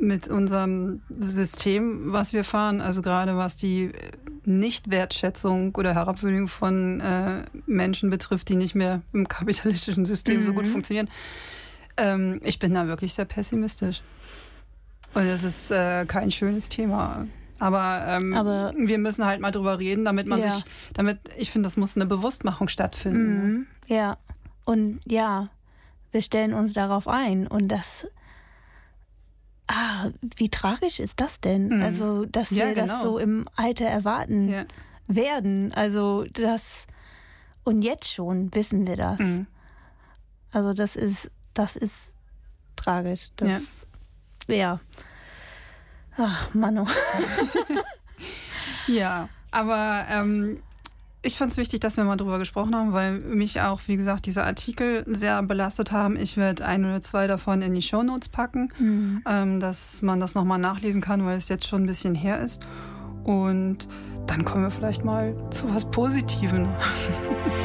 mit unserem System, was wir fahren, also gerade was die Nichtwertschätzung oder Herabwürdigung von Menschen betrifft, die nicht mehr im kapitalistischen System so gut funktionieren. Ich bin da wirklich sehr pessimistisch. Und das ist kein schönes Thema. Aber wir müssen halt mal drüber reden, damit man ich finde, das muss eine Bewusstmachung stattfinden. Ja, und ja, wir stellen uns darauf ein und das, wie tragisch ist das denn? Also, dass wir das so im Alter erwarten werden. Also, und jetzt schon wissen wir das. Also, das ist tragisch. Ach, Mano. Ja, aber ich fand es wichtig, dass wir mal drüber gesprochen haben, weil mich auch, wie gesagt, diese Artikel sehr belastet haben. Ich werde 1 oder 2 davon in die Shownotes packen, dass man das nochmal nachlesen kann, weil es jetzt schon ein bisschen her ist. Und dann kommen wir vielleicht mal zu was Positivem.